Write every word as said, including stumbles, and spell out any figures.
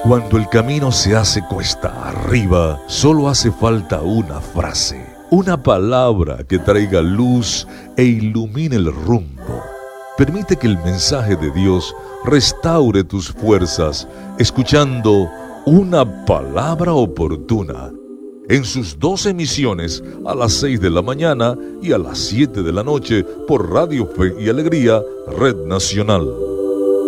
Cuando el camino se hace cuesta arriba, solo hace falta una frase, una palabra que traiga luz e ilumine el rumbo. Permite que el mensaje de Dios restaure tus fuerzas, escuchando Una Palabra Oportuna en sus dos emisiones a las seis de la mañana y a las siete de la noche por Radio Fe y Alegría, Red Nacional.